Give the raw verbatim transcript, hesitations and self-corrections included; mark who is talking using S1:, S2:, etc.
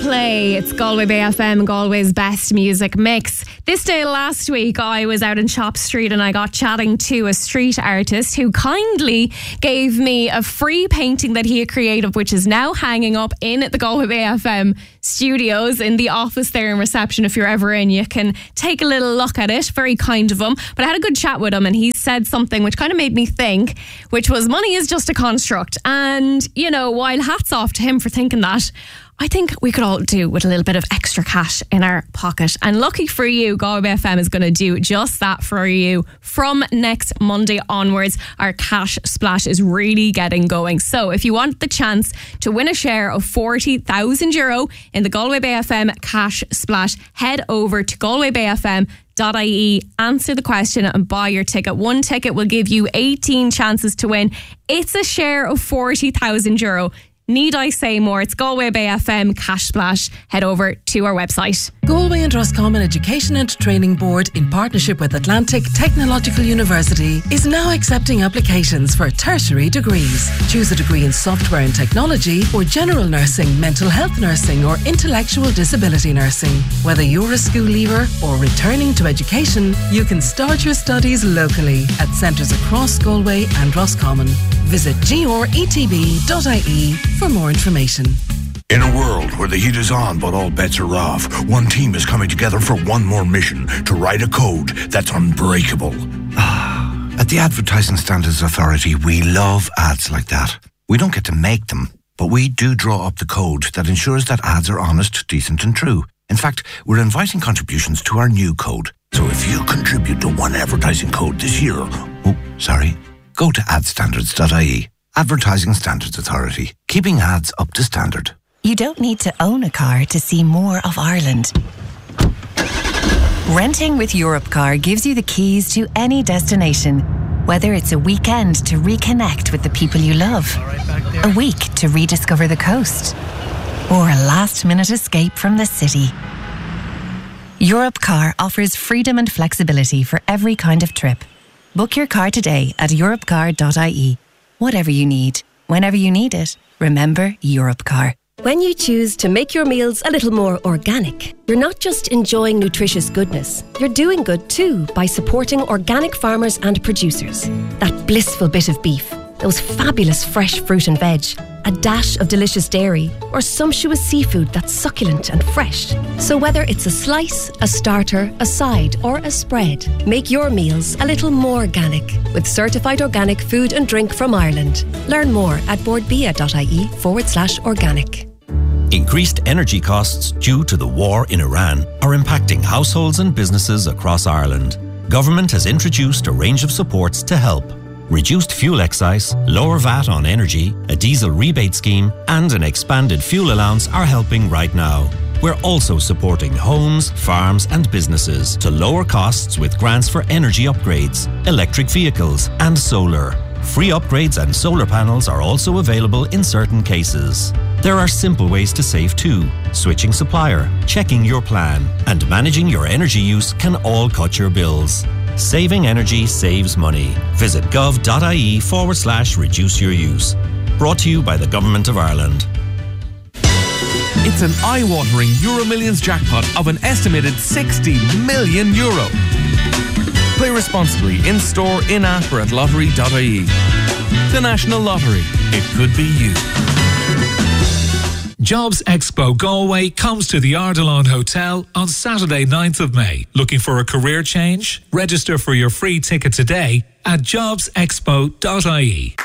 S1: play. It's Galway Bay F M, Galway's best music mix. This day last week, I was out in Chop Street and I got chatting to a street artist who kindly gave me a free painting that he had created, which is now hanging up in the Galway Bay F M studios in the office there in reception. If you're ever in, you can take a little look at it. Very kind of him. But I had a good chat with him and he said something which kind of made me think, which was money is just a construct. And, you know, while hats off to him for thinking that, I think we could all do with a little bit of extra cash in our pocket. And lucky for you, Galway Bay F M is going to do just that for you. From next Monday onwards, our cash splash is really getting going. So if you want the chance to win a share of forty thousand euro in the Galway Bay F M cash splash, head over to galway bay f m dot I E, answer the question and buy your ticket. One ticket will give you eighteen chances to win. It's a share of forty thousand euro. Need I say more? It's Galway Bay F M Cash Splash. Head over to our website.
S2: Galway and Roscommon Education and Training Board, in partnership with Atlantic Technological University, is now accepting applications for tertiary degrees. Choose a degree in software and technology, or general nursing, mental health nursing, or intellectual disability nursing. Whether you're a school leaver or returning to education, you can start your studies locally at centres across Galway and Roscommon. Visit g r e t b dot I E for more information.
S3: In a world where the heat is on but all bets are off, one team is coming together for one more mission: to write a code that's unbreakable. At the Advertising Standards Authority, we love ads like that. We don't get to make them, but we do draw up the code that ensures that ads are honest, decent and true. In fact, we're inviting contributions to our new code. So if you contribute to one advertising code this year, oh, sorry, go to ad standards dot I E. Advertising Standards Authority, keeping ads up to standard.
S4: You don't need to own a car to see more of Ireland. Renting with Europcar gives you the keys to any destination, whether it's a weekend to reconnect with the people you love, a week to rediscover the coast, or a last-minute escape from the city. Europcar offers freedom and flexibility for every kind of trip. Book your car today at europcar dot I E. Whatever you need, whenever you need it, remember Europcar.
S5: When you choose to make your meals a little more organic, you're not just enjoying nutritious goodness, you're doing good too by supporting organic farmers and producers. That blissful bit of beef, those fabulous fresh fruit and veg, a dash of delicious dairy, or sumptuous seafood that's succulent and fresh. So whether it's a slice, a starter, a side, or a spread, make your meals a little more organic with certified organic food and drink from Ireland. Learn more at boardbia dot I E forward slash organic.
S6: Increased energy costs due to the war in Iran are impacting households and businesses across Ireland. Government has introduced a range of supports to help. Reduced fuel excise, lower V A T on energy, a diesel rebate scheme and an expanded fuel allowance are helping right now. We're also supporting homes, farms and businesses to lower costs with grants for energy upgrades, electric vehicles and solar. Free upgrades and solar panels are also available in certain cases. There are simple ways to save too. Switching supplier, checking your plan and managing your energy use can all cut your bills. Saving energy saves money. Visit gov dot I E forward slash reduce your use. Brought to you by the Government of Ireland.
S7: It's an eye-watering Euro Millions jackpot of an estimated sixty million euro. Play responsibly in store, in-app or at lottery dot I E. The National Lottery. It could be you.
S8: Jobs Expo Galway comes to the Ardilaun Hotel on Saturday ninth of May. Looking for a career change? Register for your free ticket today at jobs expo dot I E.